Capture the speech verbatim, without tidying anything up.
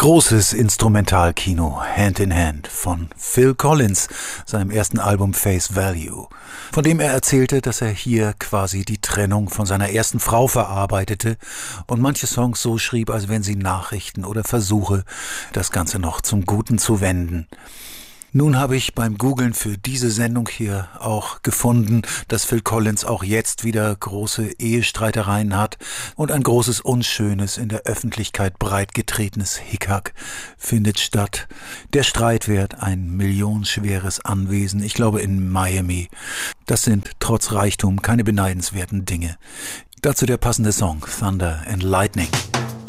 Großes Instrumentalkino, Hand in Hand, von Phil Collins, seinem ersten Album Face Value, von dem er erzählte, dass er hier quasi die Trennung von seiner ersten Frau verarbeitete und manche Songs so schrieb, als wären sie Nachrichten oder Versuche, das Ganze noch zum Guten zu wenden. Nun habe ich beim Googlen für diese Sendung hier auch gefunden, dass Phil Collins auch jetzt wieder große Ehestreitereien hat und ein großes Unschönes in der Öffentlichkeit breitgetretenes Hickhack findet statt. Der Streit währt ein millionenschweres Anwesen, ich glaube in Miami. Das sind trotz Reichtum keine beneidenswerten Dinge. Dazu der passende Song Thunder and Lightning.